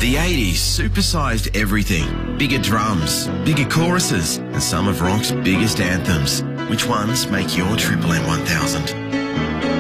The 80s supersized everything. Bigger drums, bigger choruses, and some of rock's biggest anthems. Which ones make your Triple M 1000?